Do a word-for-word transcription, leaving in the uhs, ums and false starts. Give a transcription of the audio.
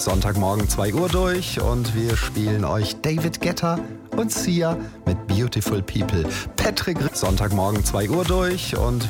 Sonntagmorgen zwei Uhr durch und wir spielen euch David Guetta und Sia mit Beautiful People. Patrick Sonntagmorgen zwei Uhr durch und